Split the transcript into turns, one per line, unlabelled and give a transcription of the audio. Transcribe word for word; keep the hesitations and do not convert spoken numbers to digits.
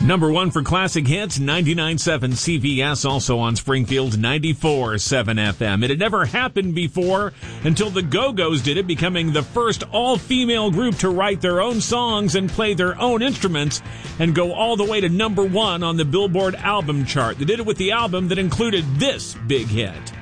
Number one for classic hits, ninety-nine point seven C V S, also on Springfield's ninety-four point seven F M. It had never happened before until the Go-Go's did it, becoming the first all-female group to write their own songs and play their own instruments and go all the way to number one on the Billboard album chart. They did it with the album that included this big hit.